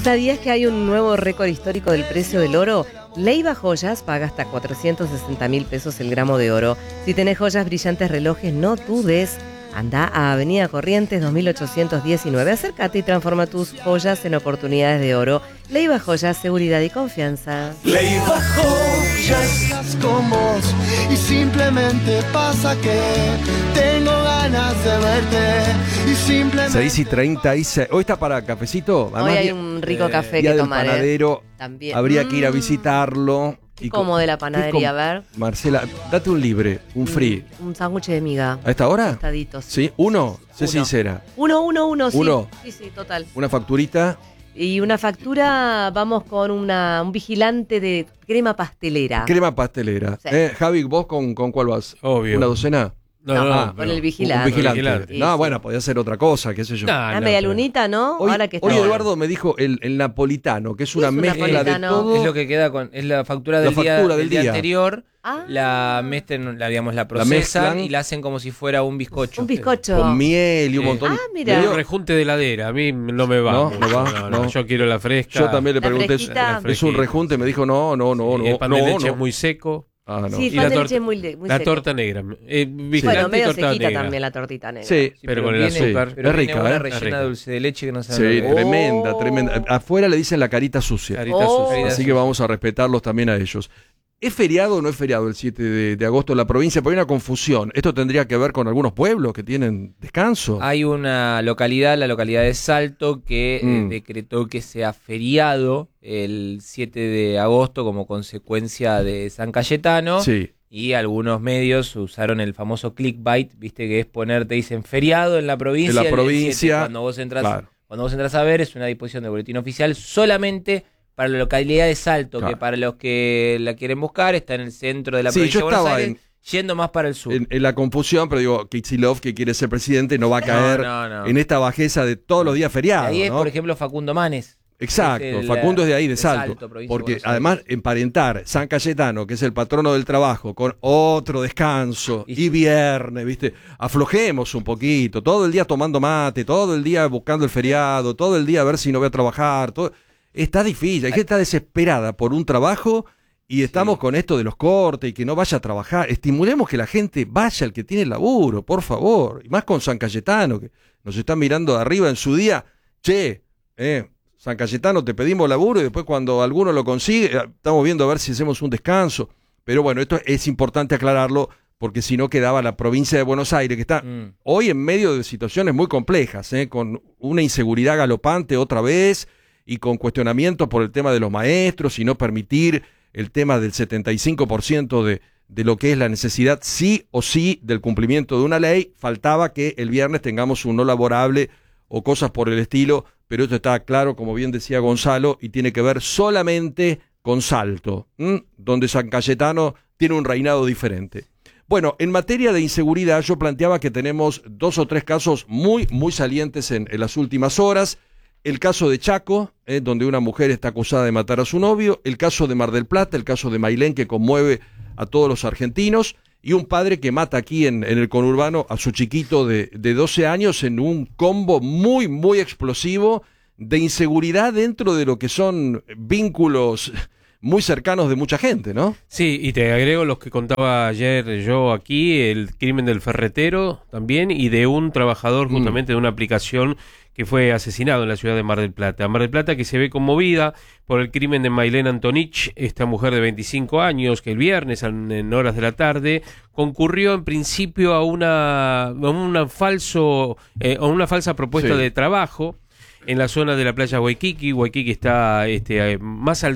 ¿Sabías que hay un nuevo récord histórico del precio del oro? Leiva Joyas paga hasta 460.000 pesos el gramo de oro. Si tenés joyas brillantes relojes, no dudes. Anda a Avenida Corrientes 2819. Acércate y transforma tus joyas en oportunidades de oro. Leiva Joyas, seguridad y confianza. Leiva Joyas con vos y simplemente pasa que tengo ganas de verte y simplemente... 6:36. ¿Hoy está para cafecito? Hoy hay un rico café día que del tomar. panadero. También. Habría que ir a visitarlo. ¿Cómo de la panadería? A ver. Marcela, date un libre, un free. Un sándwich de miga. ¿A esta hora? Tostaditos. ¿Sí? ¿Uno? Sé sincera. Uno, sí. ¿Uno? Sí, total. ¿Una facturita? Y una factura, vamos con un vigilante de crema pastelera. Crema pastelera. Sí. Javi, ¿vos con cuál vas? Obvio. ¿Una docena? No, con el vigilante. Un vigilante. Sí, No, sí. bueno, podía ser otra cosa, qué sé yo. La media lunita, ¿no? Hoy, Ahora que está hoy bueno. Eduardo me dijo el napolitano, que es una es un mezcla de napolitano? todo. Es lo que queda con. Es la factura del, del día día. anterior. Ah. La la procesan mezclan. y la hacen como si fuera un bizcocho. Un bizcocho. Con miel y un montón. Ah, mira. Medio rejunte de heladera, a mí no me va. No, mucho, no va, no. Yo quiero la fresca. Yo también le La pregunté, fresquita. ¿es un rejunte? Me dijo, no. El pan de leche es muy seco. Ah, no. Sí, el Y pan la de torta- leche es muy La seco. torta negra. Vigilante Bueno, y medio torta sequita negra. también la tortita negra. Sí, Pero con el azúcar. Pero Es viene rica, una ¿eh? rellena Es rica. de dulce de leche que no sí, sabe. tremenda, tremenda. Afuera le dicen la carita sucia. Carita Oh. sucia. Así que vamos a respetarlos también a ellos. ¿Es feriado o no es feriado el 7 de agosto en la provincia? Porque hay una confusión. ¿Esto tendría que ver con algunos pueblos que tienen descanso? Hay una localidad, la localidad de Salto, que decretó que sea feriado el 7 de agosto como consecuencia de San Cayetano. Sí. Y algunos medios usaron el famoso clickbait, viste, que es ponerte, dicen feriado en la provincia. En la el 7. provincia, Cuando vos entras, claro. cuando vos entras a ver, es una disposición del boletín oficial solamente para la localidad de Salto, Claro. que para los que la quieren buscar está en el centro de la Sí, provincia yo de Buenos estaba Aires, yendo más para el sur. En la confusión, pero digo, Kicillof, que quiere ser presidente, no va a caer no. en esta bajeza de todos los días Y feriados, ahí es, ¿no? por ejemplo, Facundo Manes. Exacto, Es Facundo es de ahí, de Salto. provincia de Porque Buenos Aires. además emparentar San Cayetano, que es el patrono del trabajo, con otro descanso y viernes, ¿viste? Aflojemos un poquito, todo el día tomando mate, todo el día buscando el feriado, todo el día a ver si no voy a trabajar. Todo... Está difícil, hay gente que está desesperada por un trabajo y estamos con esto de los cortes y que no vaya a trabajar. Estimulemos que la gente vaya, el que tiene laburo, por favor. Y más con San Cayetano, que nos están mirando de arriba en su día. Che, San Cayetano, te pedimos laburo y después cuando alguno lo consigue, estamos viendo a ver si hacemos un descanso. Pero bueno, esto es importante aclararlo porque si no quedaba la provincia de Buenos Aires, que está hoy en medio de situaciones muy complejas, con una inseguridad galopante otra vez y con cuestionamientos por el tema de los maestros y no permitir el tema del 75% de lo que es la necesidad sí o sí del cumplimiento de una ley. Faltaba que el viernes tengamos un no laborable o cosas por el estilo, pero esto está claro, como bien decía Gonzalo, y tiene que ver solamente con Salto, donde San Cayetano tiene un reinado diferente. Bueno, en materia de inseguridad yo planteaba que tenemos 2 o 3 casos muy, muy salientes en las últimas horas. El caso de Chaco, donde una mujer está acusada de matar a su novio, el caso de Mar del Plata, el caso de Mailén, que conmueve a todos los argentinos, y un padre que mata aquí en el conurbano a su chiquito de 12 años en un combo muy, muy explosivo de inseguridad dentro de lo que son vínculos muy cercanos de mucha gente, ¿no? Sí, y te agrego los que contaba ayer yo aquí, el crimen del ferretero también, y de un trabajador justamente de una aplicación que fue asesinado en la ciudad de Mar del Plata. Mar del Plata, que se ve conmovida por el crimen de Mailén Antonich, esta mujer de 25 años, que el viernes en horas de la tarde concurrió en principio a una falsa propuesta de trabajo en la zona de la playa Waikiki. Waikiki está más al